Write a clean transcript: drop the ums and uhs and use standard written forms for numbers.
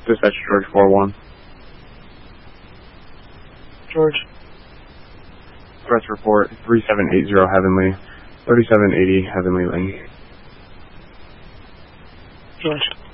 Dispatch George 4-1. George. Press report 3780 Heavenly, 3780 Heavenly Lane. George.